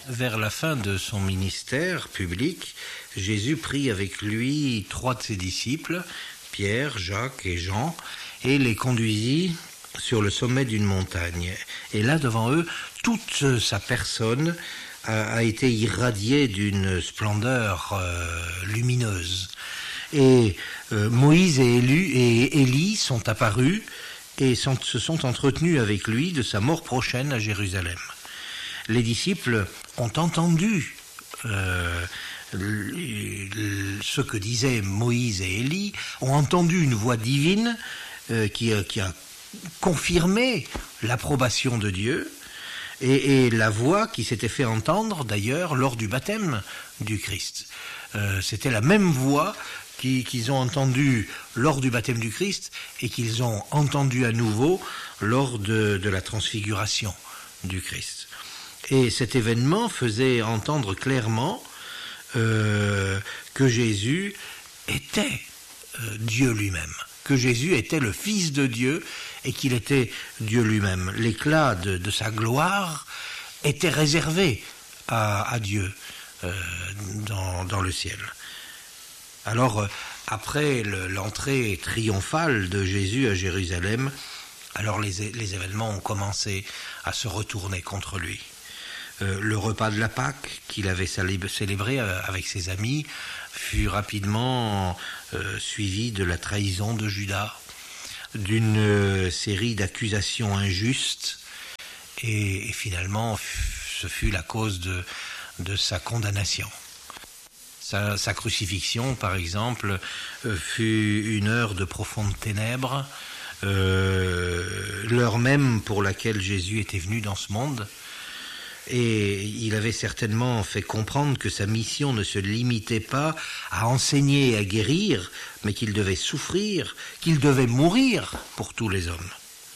Vers la fin de son ministère public, Jésus prit avec lui 3 de ses disciples, Pierre, Jacques et Jean, et les conduisit sur le sommet d'une montagne. Et là, devant eux, toute sa personne a été irradiée d'une splendeur lumineuse. Et Moïse et Élie sont apparus et se sont entretenus avec lui de sa mort prochaine à Jérusalem. Les disciples ont entendu ce que disaient Moïse et Élie, ont entendu une voix divine qui a confirmé l'approbation de Dieu, et la voix qui s'était fait entendre d'ailleurs lors du baptême du Christ. C'était la même voix qu'ils ont entendue lors du baptême du Christ et qu'ils ont entendue à nouveau lors de la transfiguration du Christ. Et cet événement faisait entendre clairement que Jésus était Dieu lui-même, que Jésus était le Fils de Dieu et qu'il était Dieu lui-même. L'éclat de sa gloire était réservé à Dieu dans le ciel. Alors, après l'entrée triomphale de Jésus à Jérusalem, alors les événements ont commencé à se retourner contre lui. Le repas de la Pâque qu'il avait célébré avec ses amis fut rapidement suivi de la trahison de Judas, d'une série d'accusations injustes, et finalement ce fut la cause de sa condamnation. Sa crucifixion, par exemple, fut une heure de profondes ténèbres, l'heure même pour laquelle Jésus était venu dans ce monde. Et il avait certainement fait comprendre que sa mission ne se limitait pas à enseigner et à guérir, mais qu'il devait souffrir, qu'il devait mourir pour tous les hommes.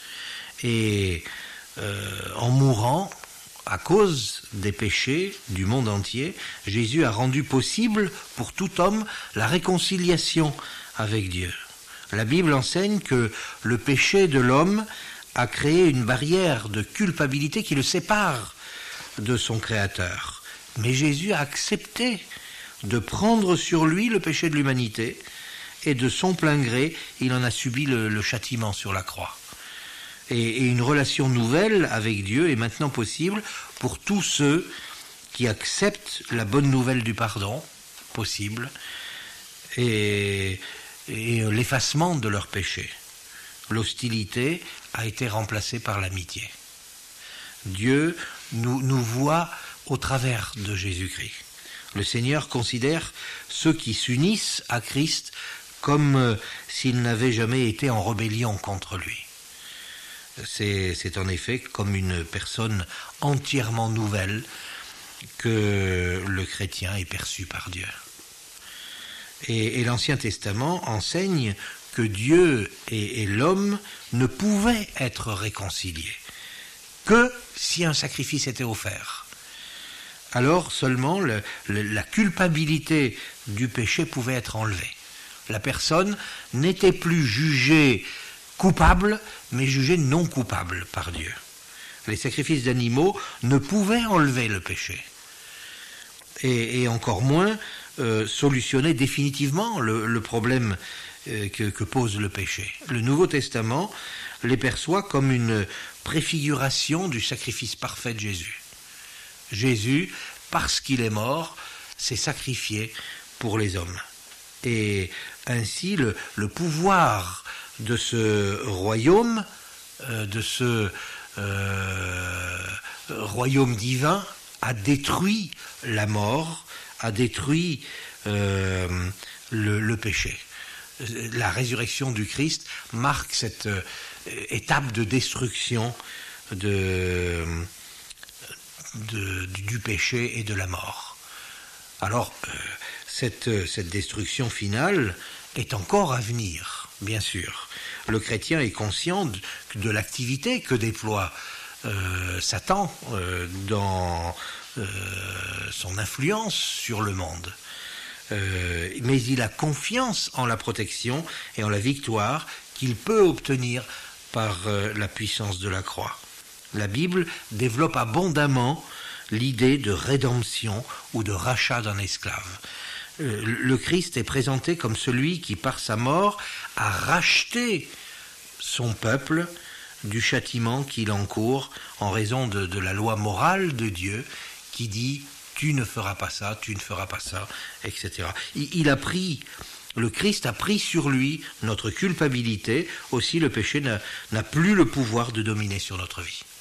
Et en mourant, à cause des péchés du monde entier, Jésus a rendu possible pour tout homme la réconciliation avec Dieu. La Bible enseigne que le péché de l'homme a créé une barrière de culpabilité qui le sépare de son Créateur. Mais Jésus a accepté de prendre sur lui le péché de l'humanité, et de son plein gré, il en a subi le châtiment sur la croix. Et une relation nouvelle avec Dieu est maintenant possible pour tous ceux qui acceptent la bonne nouvelle du pardon possible et l'effacement de leurs péchés. L'hostilité a été remplacée par l'amitié. Dieu nous voit au travers de Jésus-Christ. Le Seigneur considère ceux qui s'unissent à Christ comme s'ils n'avaient jamais été en rébellion contre lui. C'est en effet comme une personne entièrement nouvelle que le chrétien est perçu par Dieu. Et l'Ancien Testament enseigne que Dieu et l'homme ne pouvaient être réconciliés que si un sacrifice était offert. Alors seulement la culpabilité du péché pouvait être enlevée. La personne n'était plus jugée coupable, mais jugée non coupable par Dieu. Les sacrifices d'animaux ne pouvaient enlever le péché. Et encore moins solutionner définitivement le problème que pose le péché. Le Nouveau Testament les perçoit comme une préfiguration du sacrifice parfait de Jésus. Jésus, parce qu'il est mort, s'est sacrifié pour les hommes. Et ainsi, le pouvoir de ce royaume, royaume divin, a détruit la mort, a détruit le péché. La résurrection du Christ marque cette étape de destruction du péché et de la mort. Alors, cette destruction finale est encore à venir, bien sûr. Le chrétien est conscient de l'activité que déploie Satan dans son influence sur le monde. Mais il a confiance en la protection et en la victoire qu'il peut obtenir par la puissance de la croix. La Bible développe abondamment l'idée de rédemption ou de rachat d'un esclave. Le Christ est présenté comme celui qui, par sa mort, a racheté son peuple du châtiment qu'il encourt en raison de la loi morale de Dieu qui dit « tu ne feras pas ça, tu ne feras pas ça », etc. Le Christ a pris sur lui notre culpabilité, aussi le péché n'a plus le pouvoir de dominer sur notre vie.